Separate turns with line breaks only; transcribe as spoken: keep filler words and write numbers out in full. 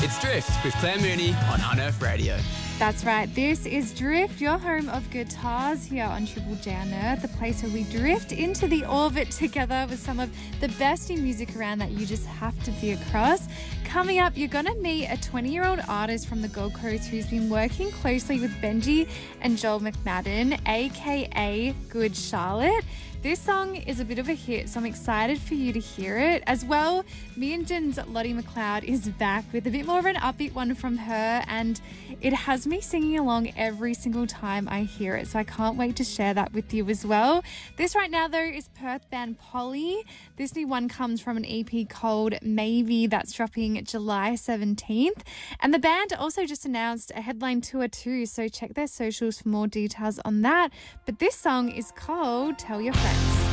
It's Drift with Claire Mooney on Unearth Radio.
That's right. This is Drift, your home of guitars here on Triple J Unearth, the place where we drift into the orbit together with some of the best in music around that you just have to be across. Coming up, you're going to meet a twenty-year-old artist from the Gold Coast who's been working closely with Benji and Joel McMadden, aka Good Charlotte. This song is a bit of a hit, so I'm excited for you to hear it. As well, Me and Jen's Lottie McLeod is back with a bit more of an upbeat one from her, and it has me singing along every single time I hear it, so I can't wait to share that with you as well. This right now, though, is Perth band Polly. This new one comes from an E P called Maybe that's dropping July seventeenth, and the band also just announced a headline tour too, so check their socials for more details on that. But this song is called Tell Your Friends.